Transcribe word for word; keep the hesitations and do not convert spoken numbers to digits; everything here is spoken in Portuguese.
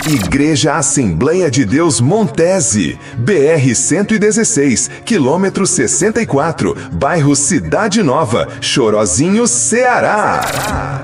Igreja Assembleia de Deus Montese, B R cento e dezesseis, quilômetro sessenta e quatro, bairro Cidade Nova, Chorozinho, Ceará.